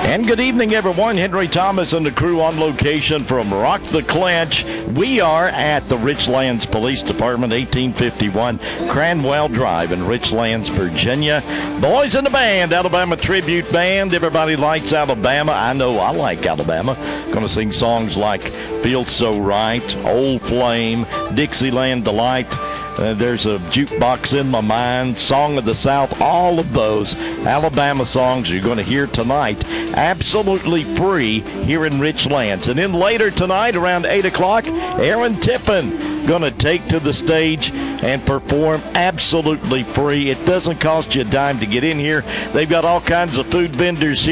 And good evening, everyone. Henry Thomas and the crew on location from Rock the Clinch. We are at the Richlands Police Department, 1851 Cranwell Drive in Richlands, Virginia. Boys in the band, Alabama Tribute Band. Everybody likes Alabama. I know I like Alabama. Going to sing songs like Feels So Right, Old Flame, Dixieland Delight. There's a jukebox in my mind, Song of the South, all of those Alabama songs you're going to hear tonight, absolutely free here in Richlands. And then later tonight around 8 o'clock, Aaron Tippin going to take to the stage and perform absolutely free. It doesn't cost you a dime to get in here. They've got all kinds of food vendors here.